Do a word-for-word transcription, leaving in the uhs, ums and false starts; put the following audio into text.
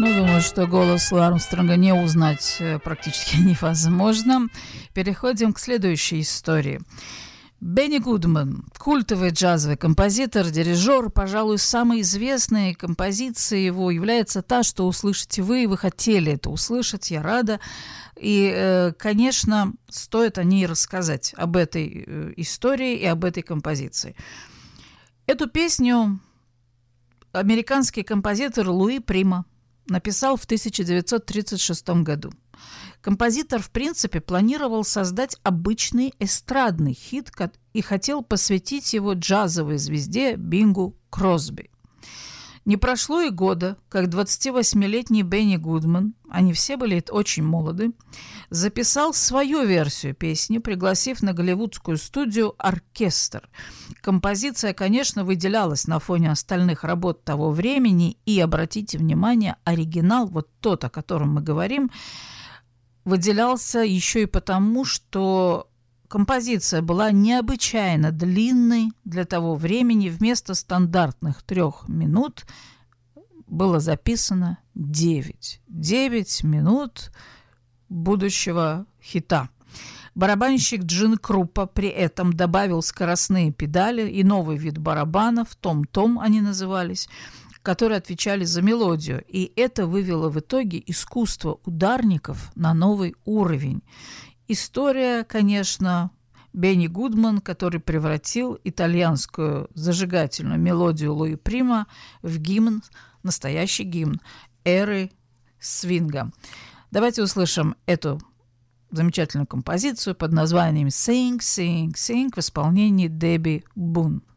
Ну, думаю, что голос Армстронга не узнать практически невозможно. Переходим к следующей истории. Бенни Гудман, культовый джазовый композитор, дирижер, пожалуй, самой известной композицией его является та, что услышите вы, вы хотели это услышать, я рада. И, конечно, стоит о ней рассказать, об этой истории и об этой композиции. Эту песню американский композитор Луи Прима написал в тысяча девятьсот тридцать шестом году. Композитор, в принципе, планировал создать обычный эстрадный хит и хотел посвятить его джазовой звезде Бингу Кросби. Не прошло и года, как двадцативосьмилетний Бенни Гудман, они все были очень молоды, записал свою версию песни, пригласив на голливудскую студию оркестр. Композиция, конечно, выделялась на фоне остальных работ того времени, и, обратите внимание, оригинал, вот тот, о котором мы говорим, выделялся еще и потому, что композиция была необычайно длинной для того времени. Вместо стандартных трех минут было записано девять. Девять минут будущего хита. Барабанщик Джин Круппа при этом добавил скоростные педали и новый вид барабанов, том-том они назывались, которые отвечали за мелодию. И это вывело в итоге искусство ударников на новый уровень. История, конечно, Бенни Гудман, который превратил итальянскую зажигательную мелодию Луи Прима в гимн, настоящий гимн эры свинга. Давайте услышим эту замечательную композицию под названием «Sing, Sing, Sing» в исполнении Дебби Бун.